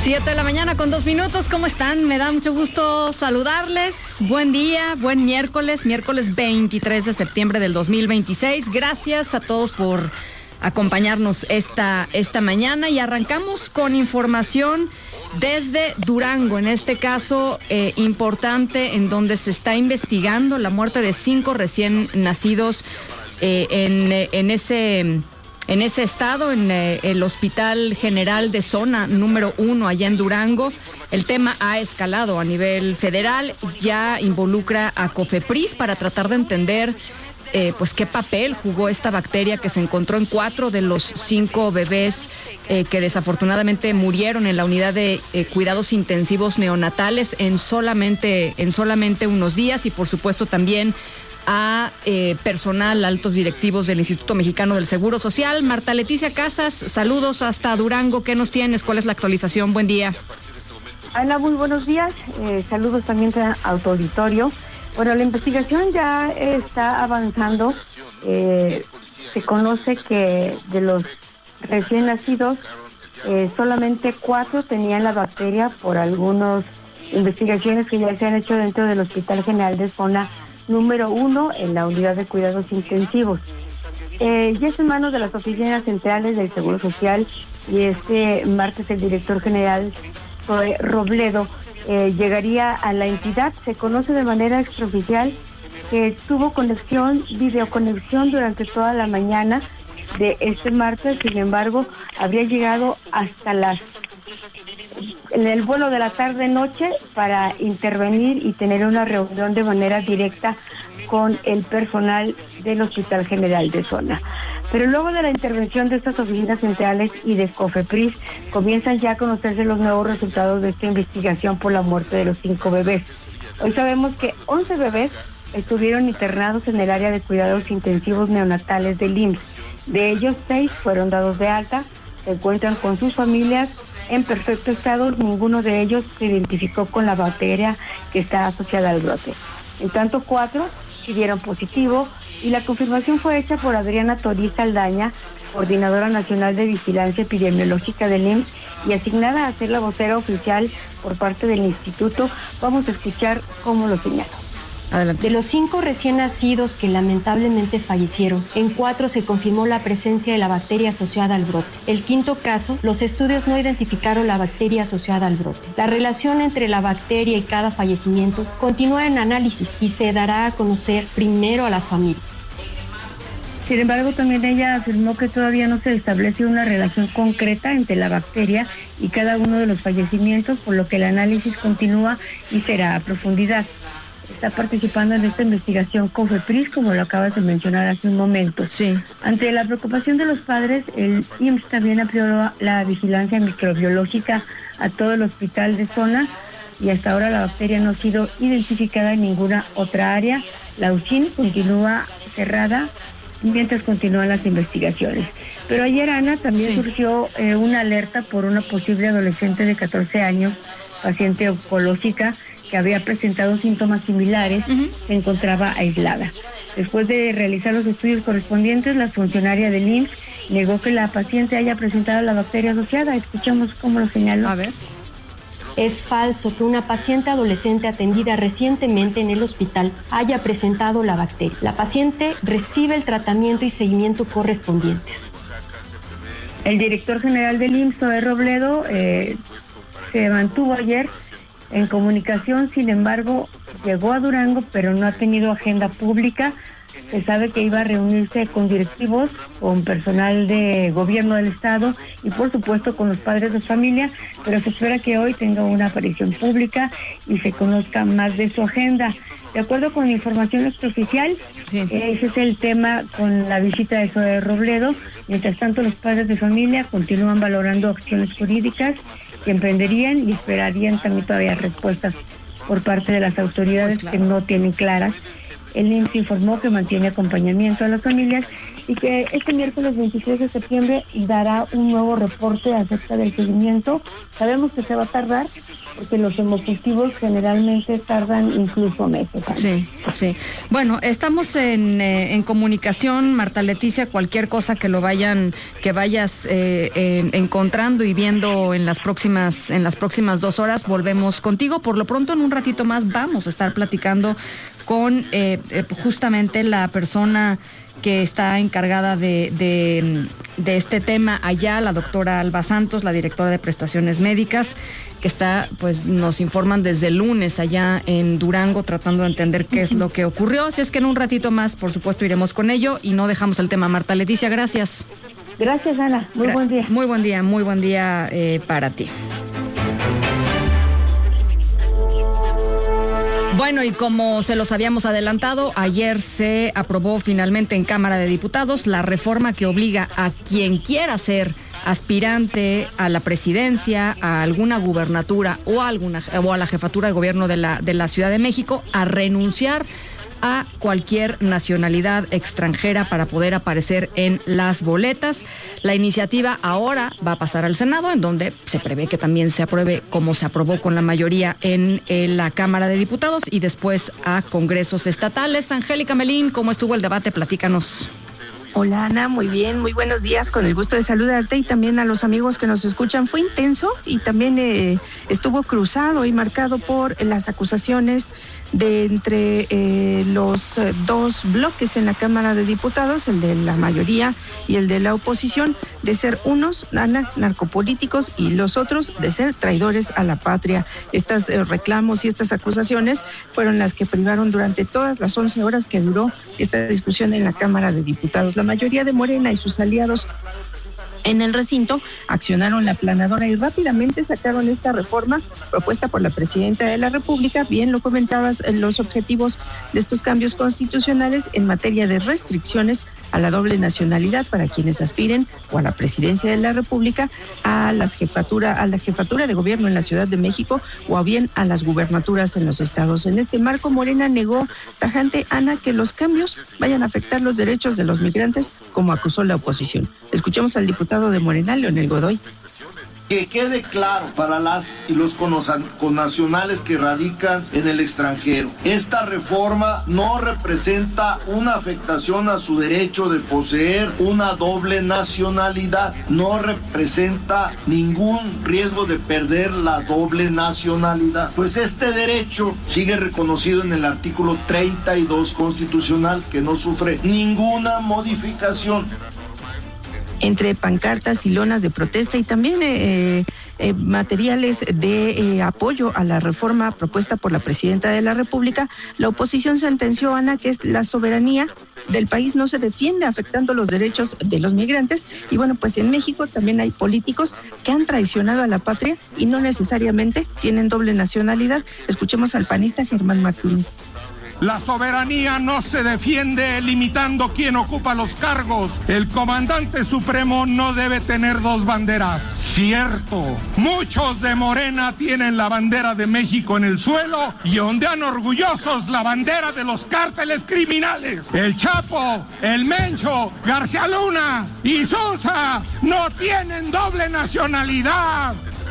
7:02 a.m. ¿Cómo están? Me da mucho gusto saludarles. Buen día, buen miércoles 23 de septiembre del 2026. Gracias a todos por acompañarnos esta mañana y arrancamos con información desde Durango, en este caso importante, en donde se está investigando la muerte de 5 recién nacidos en ese estado, en el Hospital General de Zona número 1 allá en Durango. El tema ha escalado a nivel federal, ya involucra a COFEPRIS para tratar de entender pues qué papel jugó esta bacteria que se encontró en 4 de los 5 bebés que desafortunadamente murieron en la unidad de cuidados intensivos neonatales en solamente unos días, y por supuesto también a personal, altos directivos del Instituto Mexicano del Seguro Social. Marta Leticia Casas, saludos hasta Durango. ¿Qué nos tienes? ¿Cuál es la actualización? Buen día. Ana, muy buenos días. Saludos también a tu auditorio. Bueno, la investigación ya está avanzando. Se conoce que de los recién nacidos, solamente 4 tenían la bacteria por algunas investigaciones que ya se han hecho dentro del Hospital General de Zona número 1 en la unidad de cuidados intensivos. Ya es en manos de las oficinas centrales del Seguro Social, y este martes el director general Zoe Robledo llegaría a la entidad. Se conoce de manera extraoficial que tuvo videoconexión durante toda la mañana de este martes. Sin embargo, habría llegado hasta en el vuelo de la tarde-noche para intervenir y tener una reunión de manera directa con el personal del Hospital General de Zona. Pero luego de la intervención de estas oficinas centrales y de COFEPRIS, comienzan ya a conocerse los nuevos resultados de esta investigación por la muerte de los 5 bebés. Hoy sabemos que 11 bebés estuvieron internados en el área de cuidados intensivos neonatales del IMSS. De ellos, 6 fueron dados de alta, se encuentran con sus familias en perfecto estado. Ninguno de ellos se identificó con la bacteria que está asociada al brote. En tanto, 4 sí dieron positivo, y la confirmación fue hecha por Adriana Toriz Aldaña, coordinadora nacional de vigilancia epidemiológica del IMSS y asignada a ser la vocera oficial por parte del instituto. Vamos a escuchar cómo lo señaló. Adelante. De los 5 recién nacidos que lamentablemente fallecieron, en 4 se confirmó la presencia de la bacteria asociada al brote. El 5º caso, los estudios no identificaron la bacteria asociada al brote. La relación entre la bacteria y cada fallecimiento continúa en análisis y se dará a conocer primero a las familias. Sin embargo, también ella afirmó que todavía no se establece una relación concreta entre la bacteria y cada uno de los fallecimientos, por lo que el análisis continúa y será a profundidad. Está participando en esta investigación COFEPRIS, como lo acabas de mencionar hace un momento. Sí. Ante la preocupación de los padres, el IMSS también amplió la vigilancia microbiológica a todo el hospital de Zona, y hasta ahora la bacteria no ha sido identificada en ninguna otra área. La UCHIN continúa cerrada mientras continúan las investigaciones. Pero ayer, Ana, también surgió una alerta por una posible adolescente de 14 años, paciente oncológica, que había presentado síntomas similares. Se encontraba aislada. Después de realizar los estudios correspondientes, la funcionaria del IMSS negó que la paciente haya presentado la bacteria asociada. Escuchamos cómo lo señaló. A ver. Es falso que una paciente adolescente atendida recientemente en el hospital haya presentado la bacteria. La paciente recibe el tratamiento y seguimiento correspondientes. El director general del IMSS, Zoe Robledo, se mantuvo ayer en comunicación. Sin embargo, llegó a Durango, pero no ha tenido agenda pública. Se sabe que iba a reunirse con directivos, con personal de gobierno del estado y por supuesto con los padres de familia, pero se espera que hoy tenga una aparición pública y se conozca más de su agenda. De acuerdo con la información extraoficial, ese es el tema con la visita de Zoe Robledo. Mientras tanto, los padres de familia continúan valorando acciones jurídicas que emprenderían y esperarían también todavía respuestas por parte de las autoridades, que no tienen claras El IMSS informó que mantiene acompañamiento a las familias y que este miércoles 23 de septiembre dará un nuevo reporte acerca del seguimiento. Sabemos que se va a tardar porque los hemocultivos generalmente tardan incluso meses. Sí, sí. Bueno, estamos en comunicación, Marta Leticia, cualquier cosa que vayas encontrando y viendo en las próximas 2 horas, volvemos contigo. Por lo pronto, en un ratito más vamos a estar platicando con justamente la persona que está encargada de este tema allá, la doctora Alba Santos, la directora de prestaciones médicas, que está, pues nos informan desde el lunes allá en Durango, tratando de entender qué es lo que ocurrió. Así es que en un ratito más, por supuesto, iremos con ello y no dejamos el tema. Marta Leticia, gracias. Gracias, Ana. Muy buen día. Muy buen día para ti. Bueno, y como se los habíamos adelantado, ayer se aprobó finalmente en Cámara de Diputados la reforma que obliga a quien quiera ser aspirante a la presidencia, a alguna gubernatura o a la jefatura de gobierno de la Ciudad de México a renunciar a cualquier nacionalidad extranjera para poder aparecer en las boletas. La iniciativa ahora va a pasar al Senado, en donde se prevé que también se apruebe como se aprobó con la mayoría en la Cámara de Diputados y después a congresos estatales. Angélica Melín, ¿cómo estuvo el debate? Platícanos. Hola Ana, muy bien, muy buenos días, con el gusto de saludarte y también a los amigos que nos escuchan. Fue intenso y también estuvo cruzado y marcado por las acusaciones de entre los dos bloques en la Cámara de Diputados, el de la mayoría y el de la oposición, de ser unos narcopolíticos y los otros de ser traidores a la patria. Estos reclamos y estas acusaciones fueron las que privaron durante todas las 11 horas que duró esta discusión en la Cámara de Diputados. La mayoría de Morena y sus aliados en el recinto accionaron la aplanadora y rápidamente sacaron esta reforma propuesta por la presidenta de la República. Bien lo comentabas, los objetivos de estos cambios constitucionales en materia de restricciones a la doble nacionalidad para quienes aspiren o a la presidencia de la República, a la jefatura de gobierno en la Ciudad de México o bien a las gubernaturas en los estados. En este marco, Morena negó tajante, Ana, que los cambios vayan a afectar los derechos de los migrantes, como acusó la oposición. Escuchemos al diputado de Morena, Leonel Godoy. Que quede claro para las y los connacionales que radican en el extranjero. Esta reforma no representa una afectación a su derecho de poseer una doble nacionalidad. No representa ningún riesgo de perder la doble nacionalidad. Pues este derecho sigue reconocido en el artículo 32 constitucional, que no sufre ninguna modificación. Entre pancartas y lonas de protesta y también materiales de apoyo a la reforma propuesta por la presidenta de la República, la oposición sentenció, Ana, que la soberanía del país no se defiende afectando los derechos de los migrantes. Y bueno, pues en México también hay políticos que han traicionado a la patria y no necesariamente tienen doble nacionalidad. Escuchemos al panista Germán Martínez. La soberanía no se defiende limitando quién ocupa los cargos. El comandante supremo no debe tener dos banderas. Cierto, muchos de Morena tienen la bandera de México en el suelo y ondean orgullosos la bandera de los cárteles criminales. El Chapo, el Mencho, García Luna y Sosa no tienen doble nacionalidad.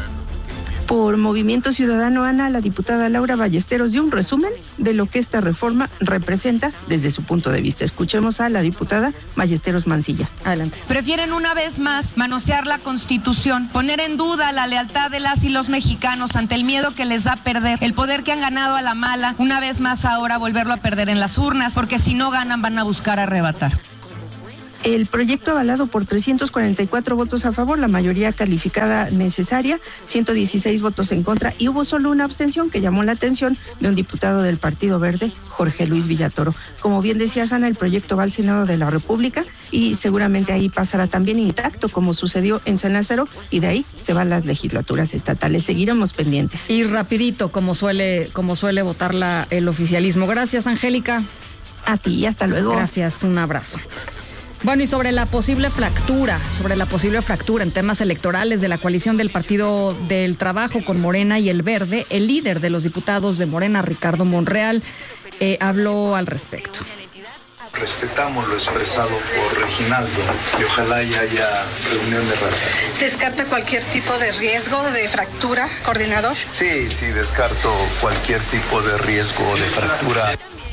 Por Movimiento Ciudadano, Ana, la diputada Laura Ballesteros dio un resumen de lo que esta reforma representa desde su punto de vista. Escuchemos a la diputada Ballesteros Mancilla. Adelante. Prefieren una vez más manosear la Constitución, poner en duda la lealtad de las y los mexicanos ante el miedo que les da perder, el poder que han ganado a la mala, una vez más ahora volverlo a perder en las urnas, porque si no ganan van a buscar arrebatar. El proyecto avalado por 344 votos a favor, la mayoría calificada necesaria, 116 votos en contra y hubo solo una abstención que llamó la atención de un diputado del Partido Verde, Jorge Luis Villatoro. Como bien decía Ana, el proyecto va al Senado de la República y seguramente ahí pasará también intacto como sucedió en San Lázaro y de ahí se van las legislaturas estatales. Seguiremos pendientes. Y rapidito, como suele votar el oficialismo. Gracias, Angélica. A ti, hasta luego. Gracias, un abrazo. Bueno, y sobre la posible fractura en temas electorales de la coalición del Partido del Trabajo con Morena y el Verde, el líder de los diputados de Morena, Ricardo Monreal, habló al respecto. Respetamos lo expresado por Reginaldo y ojalá ya haya reunión de raza. ¿Descarta cualquier tipo de riesgo de fractura, coordinador? Sí, descarto cualquier tipo de riesgo de fractura.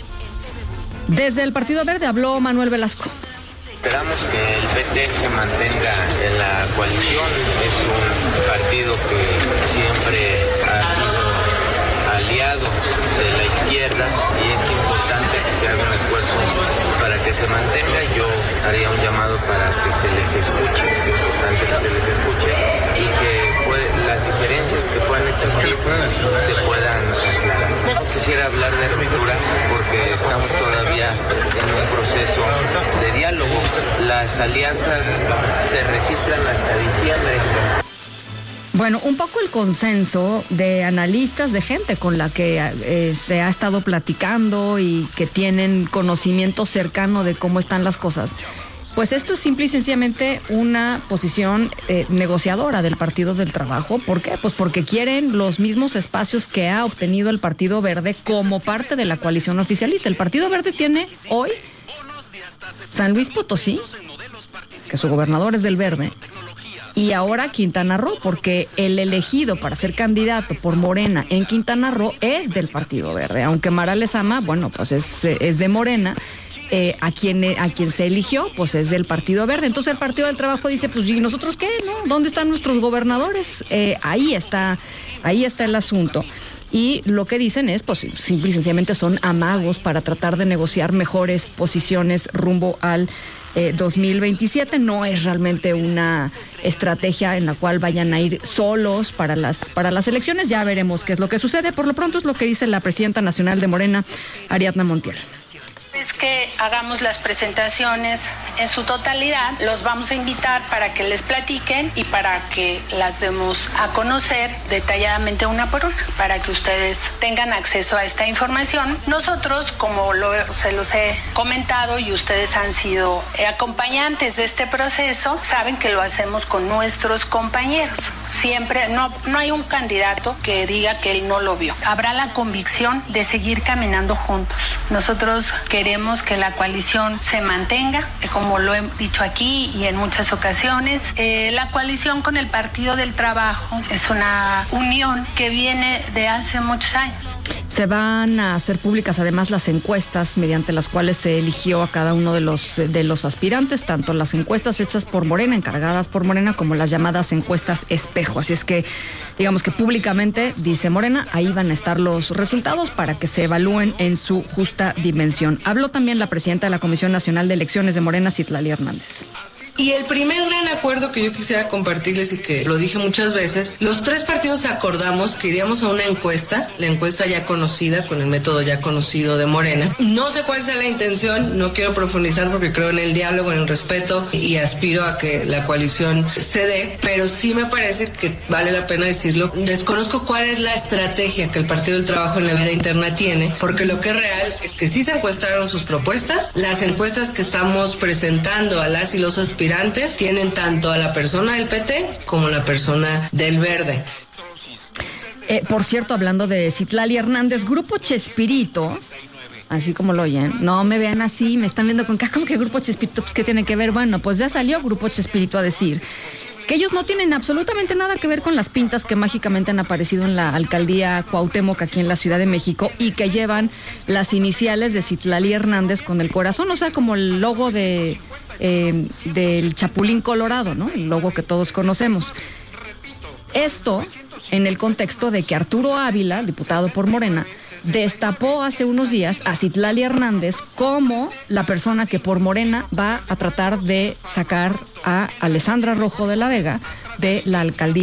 Desde el Partido Verde habló Manuel Velasco. Esperamos que el PT se mantenga en la coalición. Es un partido que siempre ha sido aliado de la izquierda y es importante que se haga un esfuerzo para que se mantenga. Yo haría un llamado para que se les escuche, es importante que se les escuche y que las diferencias que puedan existir se puedan aclarar. No quisiera hablar de ruptura porque estamos todavía en un proceso de diálogo. Las alianzas se registran hasta diciembre. Bueno, un poco el consenso de analistas, de gente con la que se ha estado platicando y que tienen conocimiento cercano de cómo están las cosas. Pues esto es simple y sencillamente una posición negociadora del Partido del Trabajo. ¿Por qué? Pues porque quieren los mismos espacios que ha obtenido el Partido Verde como parte de la coalición oficialista. El Partido Verde tiene hoy San Luis Potosí, que su gobernador es del Verde, y ahora Quintana Roo, porque el elegido para ser candidato por Morena en Quintana Roo es del Partido Verde, aunque Mara Lezama, bueno, pues es de Morena. A quien se eligió, pues es del Partido Verde. Entonces el Partido del Trabajo dice, pues ¿y nosotros qué? ¿No? ¿Dónde están nuestros gobernadores? Ahí está el asunto. Y lo que dicen es, pues simple y sencillamente son amagos para tratar de negociar mejores posiciones rumbo al 2027. No es realmente una estrategia en la cual vayan a ir solos para las elecciones. Ya veremos qué es lo que sucede. Por lo pronto es lo que dice la presidenta nacional de Morena, Ariadna Montiel. Es que hagamos las presentaciones en su totalidad, los vamos a invitar para que les platiquen y para que las demos a conocer detalladamente una por una, para que ustedes tengan acceso a esta información. Nosotros, como se los he comentado y ustedes han sido acompañantes de este proceso, saben que lo hacemos con nuestros compañeros. Siempre, no hay un candidato que diga que él no lo vio. Habrá la convicción de seguir caminando juntos. Nosotros queremos que la coalición se mantenga, como lo he dicho aquí y en muchas ocasiones. La coalición con el Partido del Trabajo es una unión que viene de hace muchos años. Se van a hacer públicas además las encuestas mediante las cuales se eligió a cada uno de los aspirantes, tanto las encuestas hechas por Morena, encargadas por Morena, como las llamadas encuestas espejo. Así es que, digamos que públicamente, dice Morena, ahí van a estar los resultados para que se evalúen en su justa dimensión. Habló también la presidenta de la Comisión Nacional de Elecciones de Morena, Citlali Hernández. Y el primer gran acuerdo que yo quisiera compartirles y que lo dije muchas veces, los tres partidos acordamos que iríamos a una encuesta, la encuesta ya conocida, con el método ya conocido de Morena. No sé cuál sea la intención, no quiero profundizar porque creo en el diálogo, en el respeto y aspiro a que la coalición se dé, pero sí me parece que vale la pena decirlo. Desconozco cuál es la estrategia que el Partido del Trabajo en la vida interna tiene, porque lo que es real es que sí se encuestaron sus propuestas, las encuestas que estamos presentando a las y los aspirantes tienen tanto a la persona del PT como a la persona del Verde. Por cierto, hablando de Citlali Hernández, Grupo Chespirito, así como lo oyen, no me vean así, me están viendo con cara, como que Grupo Chespirito, pues ¿qué tiene que ver? Bueno, pues ya salió Grupo Chespirito a decir que ellos no tienen absolutamente nada que ver con las pintas que mágicamente han aparecido en la alcaldía Cuauhtémoc aquí en la Ciudad de México y que llevan las iniciales de Citlali Hernández con el corazón, o sea, como el logo del Chapulín Colorado, ¿no? El logo que todos conocemos. Esto en el contexto de que Arturo Ávila, diputado por Morena, destapó hace unos días a Citlali Hernández como la persona que por Morena va a tratar de sacar a Alessandra Rojo de la Vega de la alcaldía